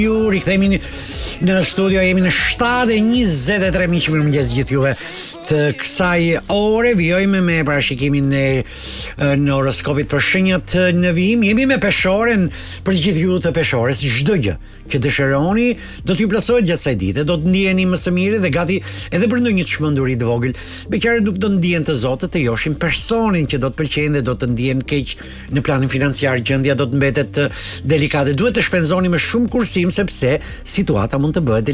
Ju rikthehemi në studio, jemi në 7:23 miq, mirëmëngjes gjithë juve. Të kësaj ore vijojmë me parashikimin në horoskopit për shenjat në vijim. Jemi me peshoren, për të gjithë ju të peshores, çdo gjë që dëshironi do t'ju plotësohet gjatë kësaj dite, do të ndiheni më së miri dhe gati edhe për ndonjë çmenduri të vogël. Beqarët nuk do të ndihen të zotë, të joshin personin që do të pëlqejnë dhe do të ndihen keq në planin financiar, gjendja do të mbetet delikate. Duhet të shpenzoni me shumë kursim sepse situata mund të bëhet